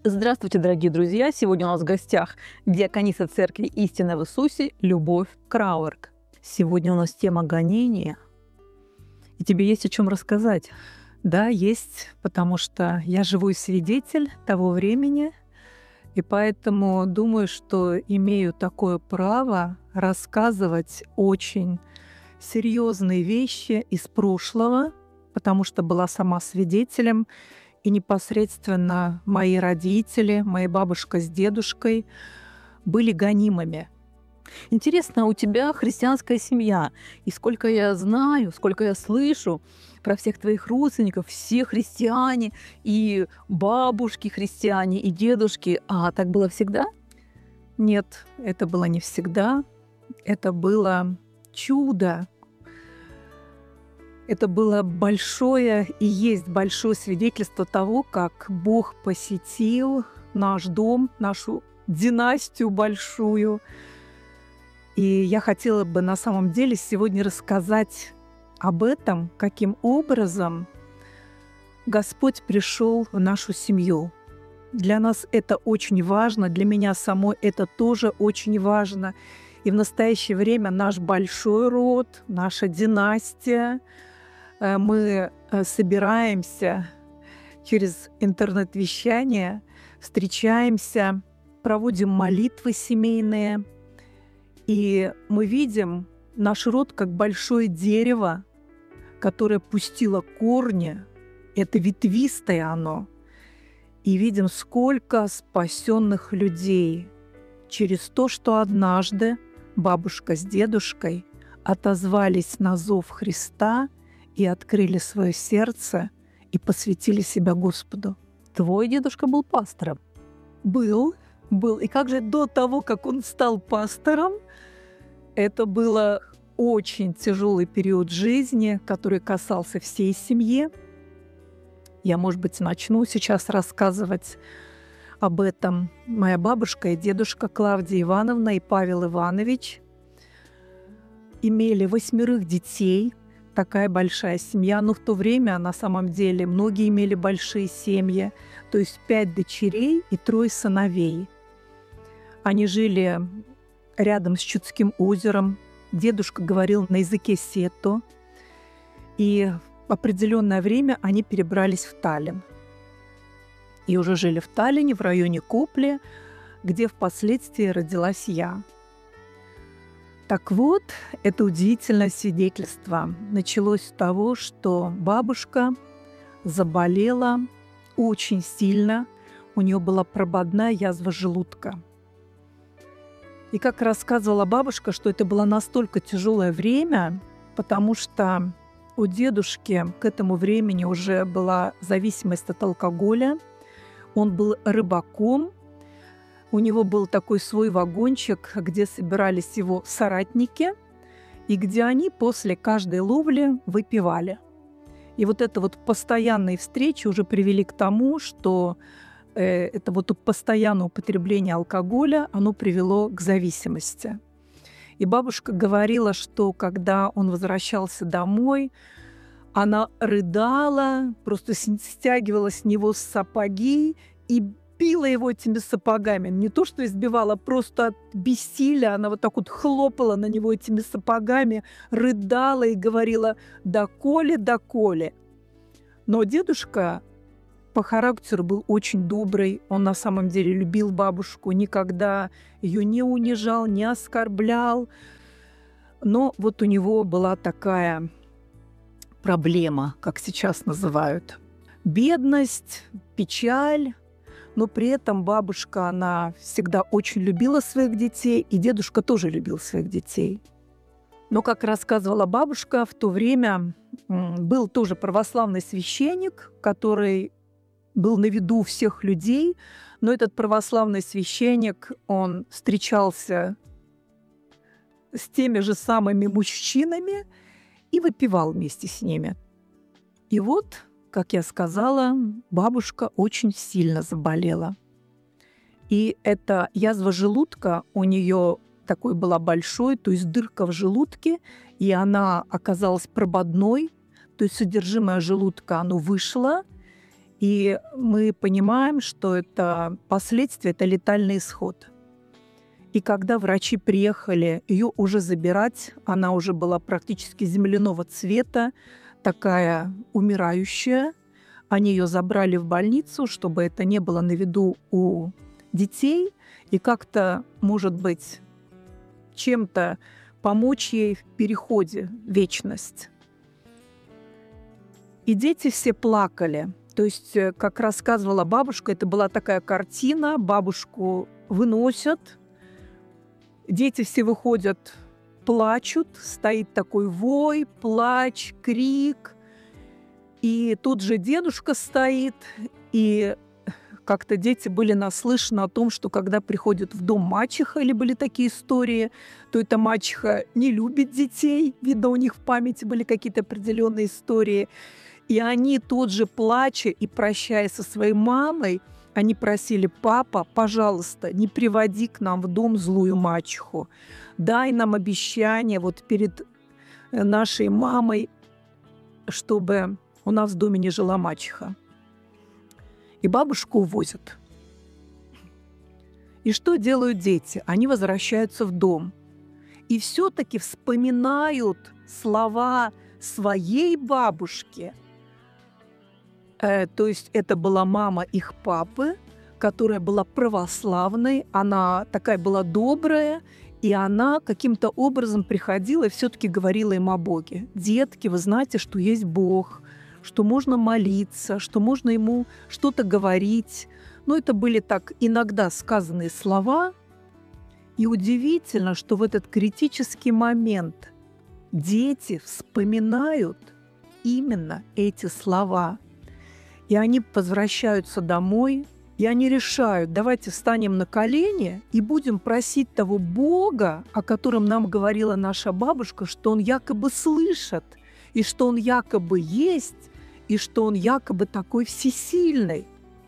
Здравствуйте, дорогие друзья! Сегодня у нас в гостях диакониса Церкви Истины в Иисусе Любовь Крауэрк. Сегодня у нас тема гонения, и тебе есть о чем рассказать. Да, есть, потому что я живой свидетель того времени, и поэтому думаю, что имею такое право рассказывать очень серьезные вещи из прошлого, потому что была сама свидетелем. И непосредственно мои родители, моя бабушка с дедушкой были гонимыми. Интересно, у тебя христианская семья. И сколько я знаю, сколько я слышу про всех твоих родственников, все христиане, и бабушки христиане, и дедушки. А так было всегда? Нет, это было не всегда. Это было чудо. Это было большое и есть большое свидетельство того, как Бог посетил наш дом, нашу династию большую. И я хотела бы на самом деле сегодня рассказать об этом, каким образом Господь пришел в нашу семью. Для нас это очень важно, для меня самой это тоже очень важно. И в настоящее время наш большой род, наша династия, мы собираемся через интернет-вещание, встречаемся, проводим молитвы семейные, и мы видим наш род как большое дерево, которое пустило корни, это ветвистое оно, и видим, сколько спасенных людей через то, что однажды бабушка с дедушкой отозвались на зов Христа и открыли свое сердце и посвятили себя Господу. Твой дедушка был пастором? Был. И как же до того, как он стал пастором, это было очень тяжелый период жизни, который касался всей семьи. Я, может быть, начну сейчас рассказывать об этом. Моя бабушка и дедушка Клавдия Ивановна и Павел Иванович имели 8 детей. Такая большая семья. Но в то время, на самом деле, многие имели большие семьи. То есть 5 дочерей и 3 сыновей. Они жили рядом с Чудским озером. Дедушка говорил на языке сето. И в определенное время они перебрались в Таллин. И уже жили в Таллине, в районе Копли, где впоследствии родилась я. Так вот, это удивительное свидетельство началось с того, что бабушка заболела очень сильно, у нее была прободная язва желудка. И как рассказывала бабушка, что это было настолько тяжелое время, потому что у дедушки к этому времени уже была зависимость от алкоголя, он был рыбаком. У него был такой свой вагончик, где собирались его соратники, и где они после каждой ловли выпивали. И вот это вот постоянные встречи уже привели к тому, что это вот постоянное употребление алкоголя, оно привело к зависимости. И бабушка говорила, что когда он возвращался домой, она рыдала, просто стягивала с него сапоги и била его этими сапогами. Не то, что избивала, просто от бессилия. Она вот так вот хлопала на него этими сапогами, рыдала и говорила: «Доколе, доколе». Но дедушка по характеру был очень добрый. Он на самом деле любил бабушку, никогда ее не унижал, не оскорблял. Но вот у него была такая проблема, как сейчас называют. Бедность, печаль. Но при этом бабушка, она всегда очень любила своих детей, и дедушка тоже любил своих детей. Но, как рассказывала бабушка, в то время был тоже православный священник, который был на виду всех людей, но этот православный священник, он встречался с теми же самыми мужчинами и выпивал вместе с ними. И вот, как я сказала, бабушка очень сильно заболела. И эта язва желудка у нее такой была большой, то есть дырка в желудке, и она оказалась прободной, то есть содержимое желудка, оно вышло, И мы понимаем, что это последствия, это летальный исход. И когда врачи приехали ее уже забирать, она уже была практически земляного цвета, такая умирающая. Они ее забрали в больницу, чтобы это не было на виду у детей, и как-то, может быть, чем-то помочь ей в переходе в вечность. И дети все плакали. То есть, как рассказывала бабушка, это была такая картина, бабушку выносят, дети все выходят, плачут, стоит такой вой, плач, крик. И тут же дедушка стоит, и как-то дети были наслышаны о том, что когда приходит в дом мачеха, или были такие истории, то эта мачеха не любит детей. Видно, у них в памяти были какие-то определенные истории. И они тут же, плача и прощаясь со своей мамой, они просили: папа, пожалуйста, не приводи к нам в дом злую мачеху. Дай нам обещание вот перед нашей мамой, чтобы у нас в доме не жила мачеха. И бабушку увозят. И что делают дети? Они возвращаются в дом. И все-таки вспоминают слова своей бабушки. То есть это была мама их папы, которая была православной, она такая была добрая, и она каким-то образом приходила и все-таки говорила им о Боге. Детки, вы знаете, что есть Бог, что можно молиться, что можно ему что-то говорить. Но это были так иногда сказанные слова. И удивительно, что в этот критический момент дети вспоминают именно эти слова. И они возвращаются домой, и они решают: давайте встанем на колени и будем просить того Бога, о котором нам говорила наша бабушка, что Он якобы слышит, и что Он якобы есть, и что Он якобы такой всесильный.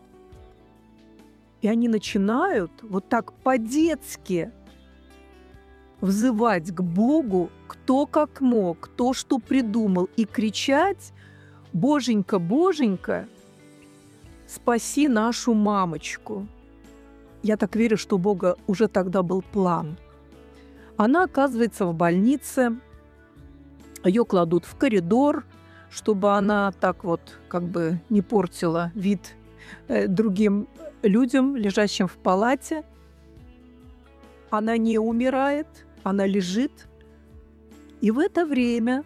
И они начинают вот так по-детски взывать к Богу, кто как мог, кто что придумал, и кричать: «Боженька, Боженька, спаси нашу мамочку». Я так верю, что у Бога уже тогда был план. Она оказывается в больнице, ее кладут в коридор, чтобы она так вот как бы не портила вид другим людям, лежащим в палате. Она не умирает, она лежит. И в это время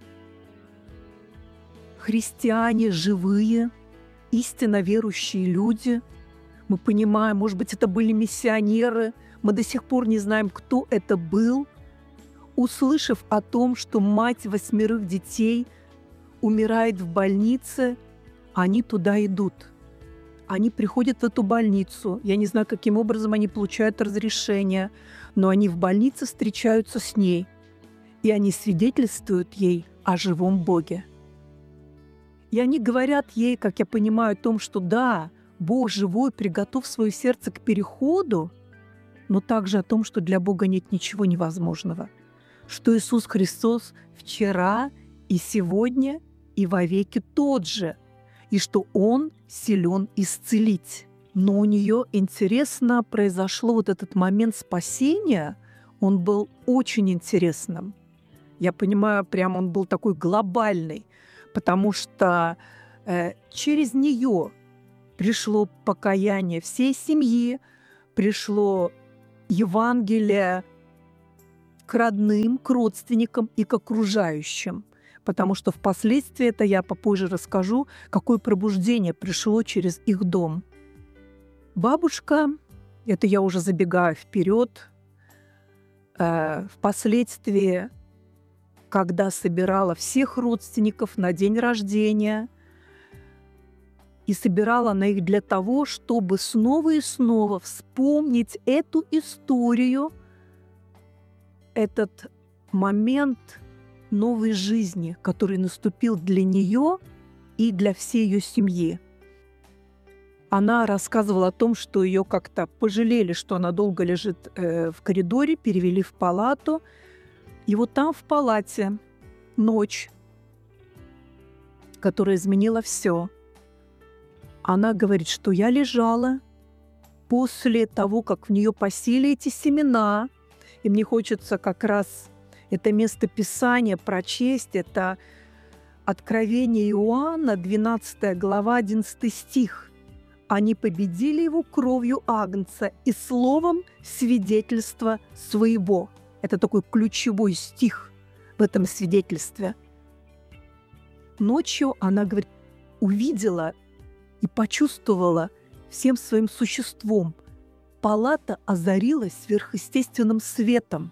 христиане живые, истинно верующие люди, мы понимаем, может быть, это были миссионеры, мы до сих пор не знаем, кто это был, услышав о том, что мать 8 детей умирает в больнице, они туда идут. Они приходят в эту больницу. Я не знаю, каким образом они получают разрешение, но они в больнице встречаются с ней, и они свидетельствуют ей о живом Боге. И они говорят ей, как я понимаю, о том, что да, Бог живой, приготовь свое сердце к переходу, но также о том, что для Бога нет ничего невозможного, что Иисус Христос вчера и сегодня и вовеки тот же, и что Он силен исцелить. Но у нее, интересно, произошло вот этот момент спасения, он был очень интересным. Я понимаю, прям он был такой глобальный, потому что через нее пришло покаяние всей семьи, пришло Евангелие к родным, к родственникам и к окружающим. Потому что впоследствии, это я попозже расскажу, какое пробуждение пришло через их дом. Бабушка, это я уже забегаю вперед, впоследствии, когда собирала всех родственников на день рождения, и собирала она их для того, чтобы снова и снова вспомнить эту историю, этот момент новой жизни, который наступил для нее и для всей ее семьи. Она рассказывала о том, что ее как-то пожалели, что она долго лежит в коридоре, перевели в палату. И вот там в палате ночь, которая изменила все. Она говорит, что я лежала после того, как в нее посели эти семена, и мне хочется как раз это место Писания прочесть, это Откровение Иоанна, 12 глава, 11 стих. «Они победили его кровью Агнца и словом свидетельства своего». Это такой ключевой стих в этом свидетельстве. Ночью она, говорит, увидела и почувствовала всем своим существом. Палата озарилась сверхъестественным светом.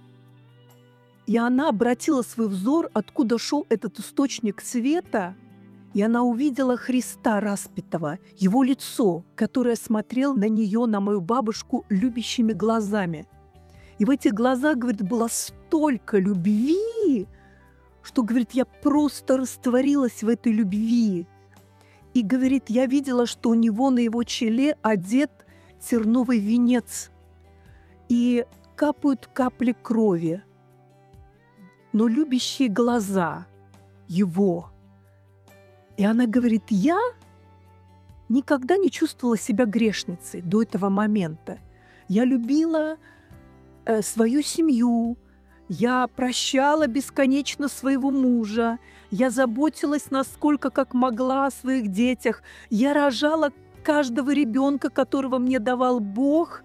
И она обратила свой взор, откуда шел этот источник света, и она увидела Христа распятого, его лицо, которое смотрел на нее, на мою бабушку, любящими глазами. И в этих глазах, говорит, было столько любви, что, говорит, я просто растворилась в этой любви. И, говорит, я видела, что у него на его челе одет терновый венец, и капают капли крови. Но любящие глаза его. И она говорит, я никогда не чувствовала себя грешницей до этого момента. Я любила свою семью, я прощала бесконечно своего мужа, я заботилась насколько как могла о своих детях, я рожала каждого ребенка, которого мне давал Бог,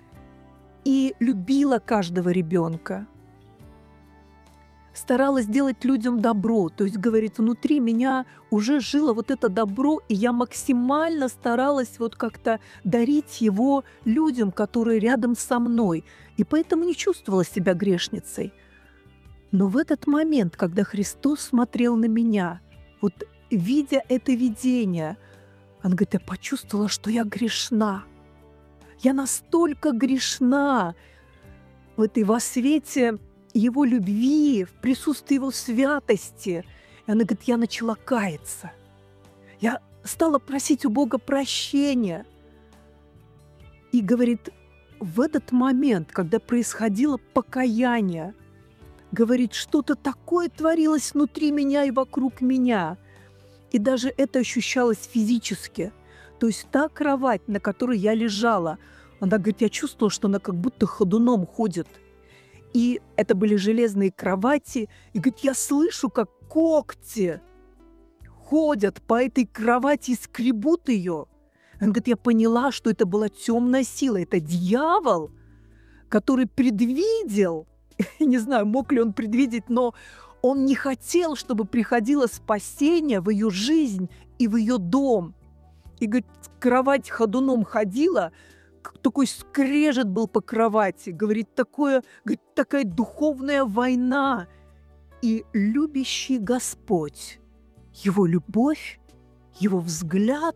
и любила каждого ребенка. Старалась делать людям добро. То есть, говорит, внутри меня уже жило вот это добро, и я максимально старалась вот как-то дарить его людям, которые рядом со мной. И поэтому не чувствовала себя грешницей. Но в этот момент, когда Христос смотрел на меня, вот видя это видение, он говорит, я почувствовала, что я грешна. Я настолько грешна в этой во свете его любви, в присутствии его святости. И она говорит, я начала каяться. Я стала просить у Бога прощения. И говорит, в этот момент, когда происходило покаяние, говорит, что-то такое творилось внутри меня и вокруг меня. И даже это ощущалось физически. То есть та кровать, на которой я лежала, она говорит, я чувствовала, что она как будто ходуном ходит. И это были железные кровати. И, говорит, я слышу, как когти ходят по этой кровати и скребут ее. Он говорит, я поняла, что это была темная сила. Это дьявол, который предвидел, не знаю, мог ли он предвидеть, но он не хотел, чтобы приходило спасение в ее жизнь и в ее дом. И, говорит, кровать ходуном ходила, такой скрежет был по кровати, говорит, говорит, такая духовная война. И любящий Господь, его любовь, его взгляд,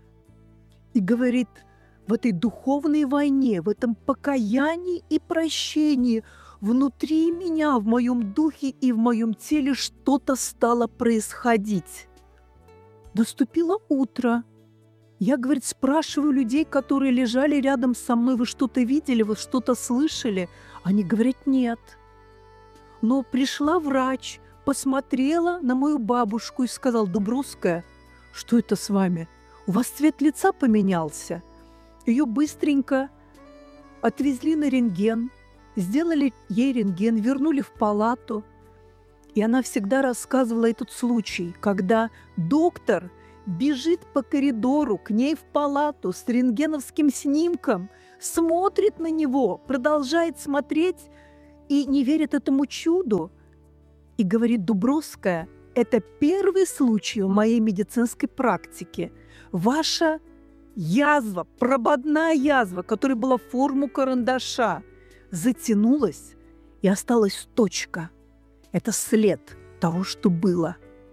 и говорит, в этой духовной войне, в этом покаянии и прощении внутри меня, в моем духе и в моем теле что-то стало происходить. Наступило утро. Я, говорит, спрашиваю людей, которые лежали рядом со мной, вы что-то видели, вы что-то слышали? Они говорят, нет. Но пришла врач, посмотрела на мою бабушку и сказала, Дубровская, что это с вами? У вас цвет лица поменялся. Ее быстренько отвезли на рентген, сделали ей рентген, вернули в палату. И она всегда рассказывала этот случай, когда доктор бежит по коридору к ней в палату с рентгеновским снимком, смотрит на него, продолжает смотреть и не верит этому чуду. И говорит, Дубровская, это первый случай в моей медицинской практике. Ваша язва, прободная язва, которая была в форму карандаша, затянулась и осталась точка. Это след того, что было.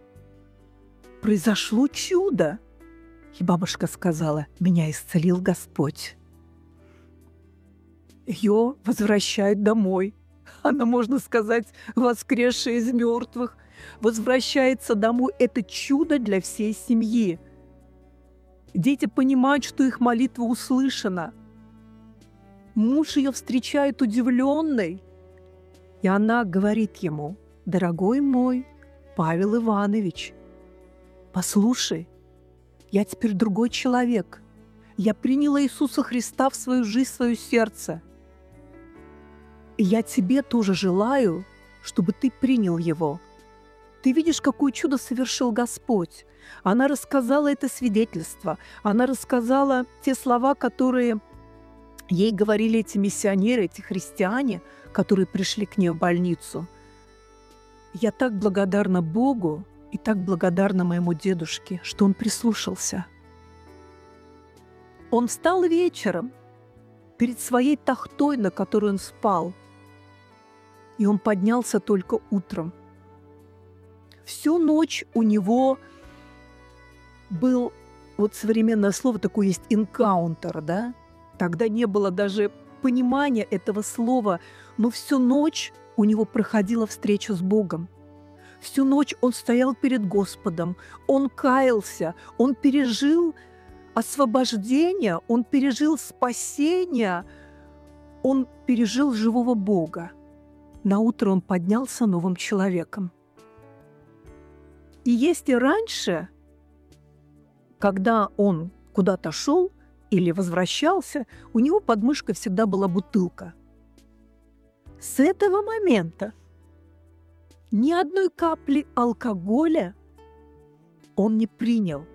Произошло чудо. И бабушка сказала, меня исцелил Господь. Ее возвращают домой. Она, можно сказать, воскресшая из мертвых, возвращается домой. Это чудо для всей семьи. Дети понимают, что их молитва услышана. Муж ее встречает удивленной, и она говорит ему, дорогой мой Павел Иванович, послушай, Я теперь другой человек. Я приняла Иисуса Христа в свою жизнь, в свое сердце. И я тебе тоже желаю, чтобы ты принял Его. Ты видишь, какое чудо совершил Господь. Она рассказала это свидетельство. Она рассказала те слова, которые ей говорили эти миссионеры, эти христиане, которые пришли к ней в больницу. Я так благодарна Богу и так благодарна моему дедушке, что он прислушался. Он встал вечером перед своей тахтой, на которой он спал, и он поднялся только утром. Всю ночь у него был, вот современное слово такое есть, энкаунтер, да? Тогда не было даже понимания этого слова, но всю ночь у него проходила встреча с Богом. Всю ночь он стоял перед Господом, он каялся, он пережил освобождение, он пережил спасение, он пережил живого Бога. Наутро он поднялся новым человеком. И если раньше, когда он куда-то шел или возвращался, у него под мышкой всегда была бутылка. С этого момента ни одной капли алкоголя он не принял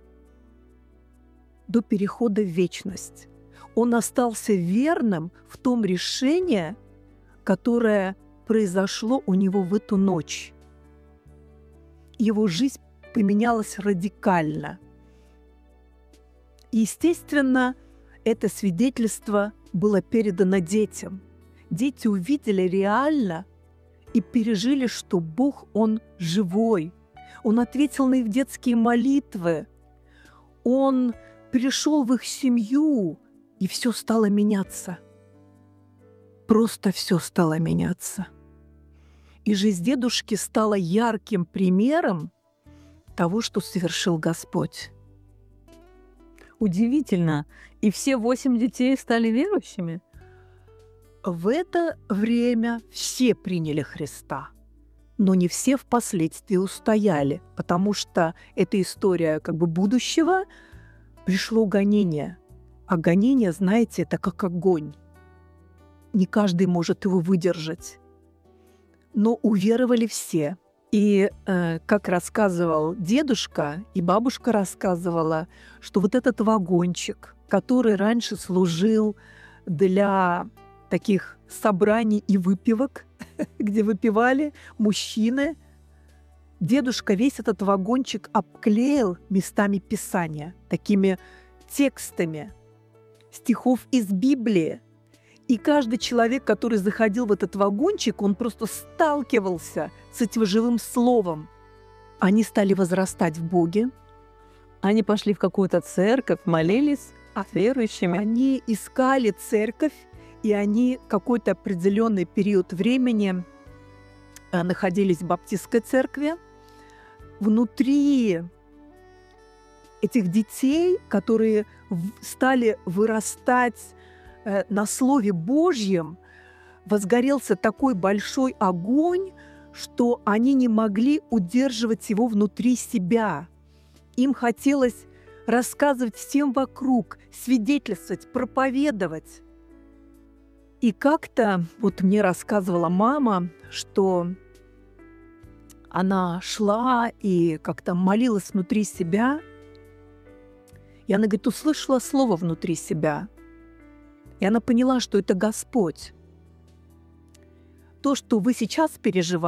до перехода в вечность. Он остался верным в том решении, которое произошло у него в эту ночь. Его жизнь поменялась радикально. Естественно, это свидетельство было передано детям. Дети увидели реально и пережили, что Бог, Он живой. Он ответил на их детские молитвы. Он пришел в их семью, и все стало меняться. Просто все стало меняться. И жизнь дедушки стала ярким примером того, что совершил Господь. Удивительно. И все 8 детей стали верующими? В это время все приняли Христа, но не все впоследствии устояли, потому что эта история как бы будущего. Пришло гонение. А гонение, знаете, это как огонь. Не каждый может его выдержать. Но уверовали все. И как рассказывал дедушка, и бабушка рассказывала, что вот этот вагончик, который раньше служил для таких собраний и выпивок, где выпивали мужчины, дедушка весь этот вагончик обклеил местами Писания, такими текстами стихов из Библии. И каждый человек, который заходил в этот вагончик, он просто сталкивался с этим живым словом. Они стали возрастать в Боге. Они пошли в какую-то церковь, молились верующими. Они искали церковь, и они какой-то определенный период времени находились в баптистской церкви. Внутри этих детей, которые стали вырастать на Слове Божьем, возгорелся такой большой огонь, что они не могли удерживать его внутри себя. Им хотелось рассказывать всем вокруг, свидетельствовать, проповедовать. И как-то, вот мне рассказывала мама, что она шла и как-то молилась внутри себя, и она, говорит, услышала слово внутри себя. И она поняла, что это Господь. То, что вы сейчас переживаете,